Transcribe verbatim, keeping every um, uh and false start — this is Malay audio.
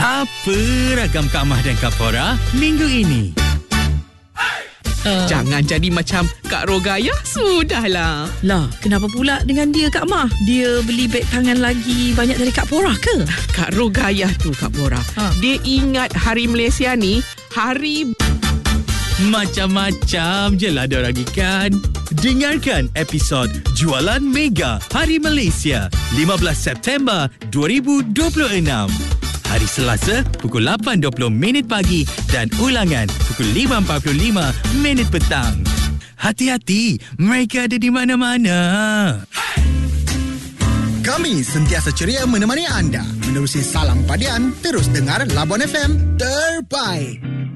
Apa ragam Kak Mah dan Kak Farah minggu ini? Uh, Jangan jadi macam Kak Rogaya. Sudahlah. Lah, kenapa pula dengan dia Kak Mah? Dia beli beg tangan lagi banyak dari Kak Porah ke? Kak Rogaya tu Kak Bora, Ha. dia ingat hari Malaysia ni hari Macam-macam je lah diorang ikan. Dengarkan episod Jualan Mega Hari Malaysia lima belas September dua ribu dua puluh enam. Hari Selasa pukul lapan dua puluh minit pagi dan ulangan pukul lima empat puluh lima minit petang. Hati-hati, mereka ada di mana-mana. Kami sentiasa ceria menemani anda. Menerusi Salam Padian, terus dengar Labuan F M terbaik.